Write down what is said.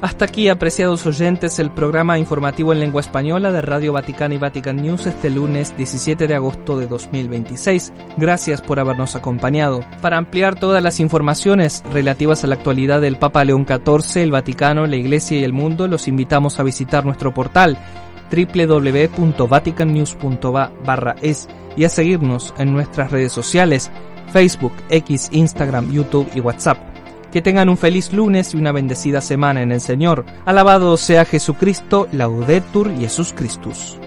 Hasta aquí, apreciados oyentes, el programa informativo en lengua española de Radio Vaticana y Vatican News este lunes 17 de agosto de 2026. Gracias por habernos acompañado. Para ampliar todas las informaciones relativas a la actualidad del Papa León XIV, el Vaticano, la Iglesia y el mundo, los invitamos a visitar nuestro portal www.vaticannews.va/es y a seguirnos en nuestras redes sociales, Facebook, X, Instagram, YouTube y WhatsApp. Que tengan un feliz lunes y una bendecida semana en el Señor. Alabado sea Jesucristo, Laudetur Jesus Christus.